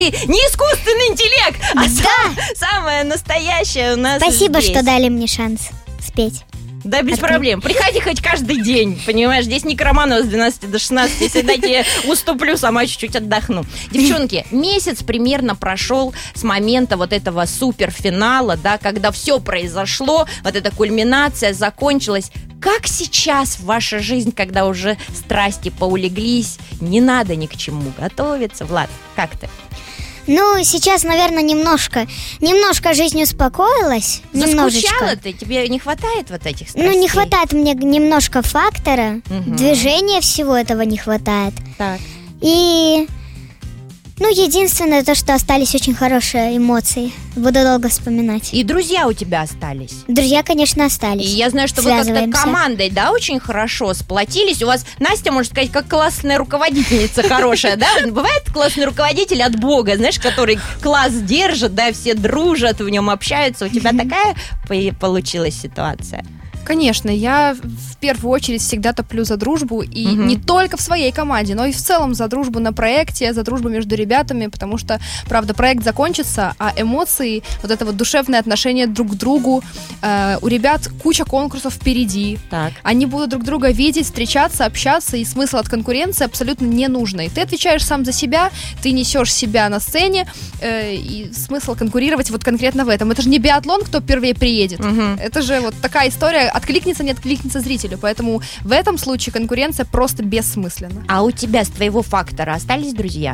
не искусственный интеллект, а самое настоящее у нас. Спасибо, здесь. что дали мне шанс спеть. Да, без проблем. Приходи хоть каждый день, понимаешь? Здесь не Романова с 12 до 16. Если я тебе уступлю, сама чуть-чуть отдохну. Девчонки, месяц примерно прошел с момента вот этого суперфинала, да, когда все произошло, вот эта кульминация закончилась. Как сейчас ваша жизнь, когда уже страсти поулеглись, не надо ни к чему готовиться? Влад, как ты? Ну, сейчас, наверное, немножко жизнь успокоилась. Заскучала ты? Тебе не хватает вот этих страстей? Ну, не хватает мне немножко фактора. Движения всего этого не хватает. Так. И... Ну, единственное, то, что остались очень хорошие эмоции. Буду долго вспоминать. И друзья у тебя остались? Друзья, конечно, остались. И я знаю, что вы как-то командой, да, очень хорошо сплотились. У вас Настя, можно сказать, как классная руководительница хорошая, да? Бывает классный руководитель от Бога, знаешь, который класс держит, да, все дружат, в нем общаются. У тебя такая получилась ситуация? Конечно, я в первую очередь всегда топлю за дружбу, и не только в своей команде, но и в целом за дружбу на проекте, за дружбу между ребятами, потому что, правда, проект закончится, а эмоции, вот это вот душевное отношение друг к другу, у ребят куча конкурсов впереди. Так. Они будут друг друга видеть, встречаться, общаться, и смысл от конкуренции абсолютно не нужный. Ты отвечаешь сам за себя, ты несешь себя на сцене, и смысл конкурировать вот конкретно в этом. Это же не биатлон, кто первее приедет. Это же вот такая история, откликнется, не откликнется зрителю. Поэтому в этом случае конкуренция просто бессмысленна. А у тебя с твоего фактора остались друзья?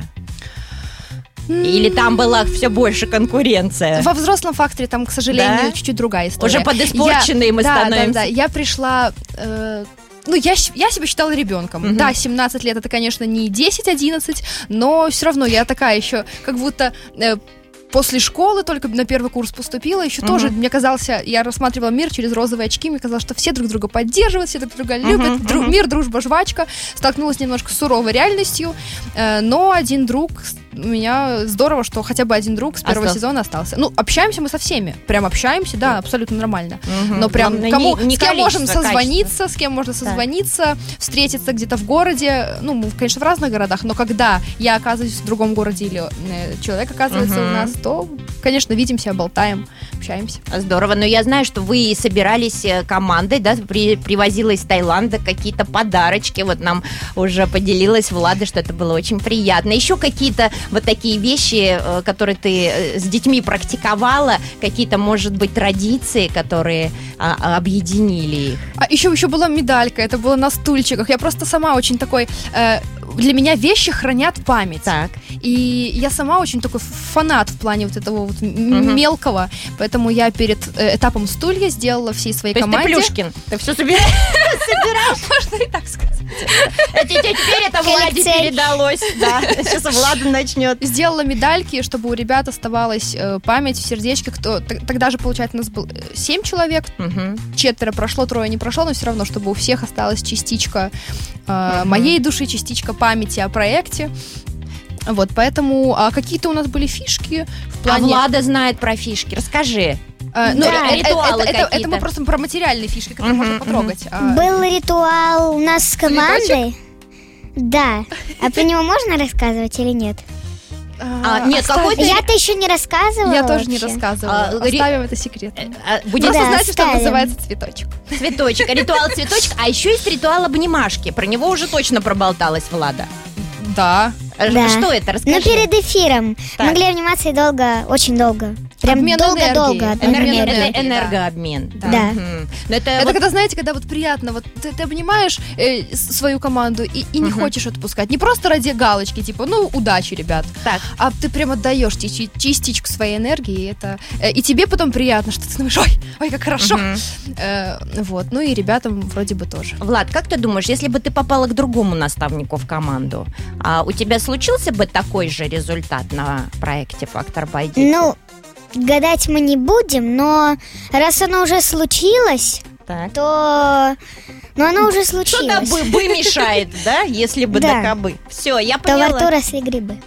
Или там была все больше конкуренция? Во взрослом факторе там, к сожалению, чуть-чуть другая история. Уже подиспорченные мы становимся. Да. Я пришла... я себя считала ребенком. Да, 17 лет это, конечно, не 10-11, но все равно я такая еще, как будто... После школы только на первый курс поступила, еще тоже, мне казалось, я рассматривала мир через розовые очки, мне казалось, что все друг друга поддерживают, все друг друга любят, мир, дружба, жвачка. Столкнулась немножко с суровой реальностью, но один друг, у меня здорово, что хотя бы один друг с первого сезона остался. Ну, общаемся мы со всеми, прям общаемся, да, абсолютно нормально. Но прям с кем можем созвониться, с кем можно созвониться, встретиться где-то в городе, ну, мы, конечно, в разных городах, но когда я оказываюсь в другом городе или человек оказывается у нас, то, конечно, видимся, болтаем, общаемся. Здорово, но я знаю, что вы собирались командой, да, привозила из Таиланда какие-то подарочки, вот нам уже поделилась Влада, что это было очень приятно. Еще какие-то вот такие вещи, которые ты с детьми практиковала, какие-то, может быть, традиции, которые объединили их? А еще была медалька, это было на стульчиках. Я просто сама очень такой... Для меня вещи хранят память. Так. И я сама очень такой фанат в плане вот этого вот мелкого. Поэтому я перед этапом стулья сделала всей своей команде. То есть ты Плюшкин? Ты все собираешь? Можно и так сказать. Теперь это Владе передалось. Да, сейчас Влада начнет. Сделала медальки, чтобы у ребят оставалась память в сердечке. Тогда же, получается, у нас было 7 человек. 4 прошло, 3 не прошло, но все равно, чтобы у всех осталась частичка моей души, частичка памяти о проекте. Вот, поэтому какие-то у нас были фишки в плане... А Влада знает про фишки, расскажи. Ритуалы какие-то. Это мы просто про материальные фишки, которые можно потрогать. Был ритуал у нас с командой. Да. А про него можно рассказывать или нет? Нет, какой-то... Я-то еще не рассказывала. Я тоже не рассказывала. Оставим это секретом. Просто знаете, что называется цветочек. Цветочек. Ритуал цветочек. А еще есть ритуал обнимашки. Про него уже точно проболталась Влада. Да. Что это? Расскажи. Ну, перед эфиром могли обниматься и долго, очень долго. Прям долго-долго. Энергообмен. Да. Это когда, знаете, когда вот приятно, вот ты обнимаешь свою команду и не хочешь отпускать. Не просто ради галочки, типа, ну, удачи, ребят. Так. А ты прям отдаешь частичку своей энергии, и тебе потом приятно, что ты думаешь, ой, как хорошо. Вот, ну и ребятам вроде бы тоже. Влад, как ты думаешь, если бы ты попала к другому наставнику в команду, у тебя случился бы такой же результат на проекте «Фактор by Default»? Ну, гадать мы не будем, но раз оно уже случилось, то... Ну, оно уже случилось. Что-то бы мешает, да? Если бы да кабы. Все, я поняла. То во рту росли грибы.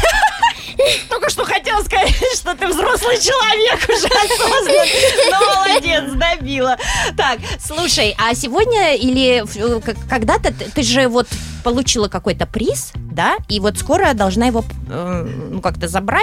Только что хотела сказать, что ты взрослый человек уже осознанный. Ну, молодец, добила. Так, слушай, а сегодня или когда-то ты же вот получила какой-то приз, да, и вот скоро должна его как-то забрать.